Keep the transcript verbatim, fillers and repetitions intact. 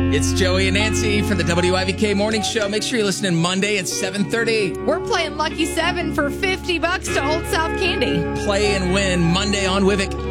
It's Joey and Nancy for the W I V K Morning Show. Make sure you're listening Monday at seven thirty. We're playing Lucky seven for fifty bucks to Old South Candy. Play and win Monday on Wivik.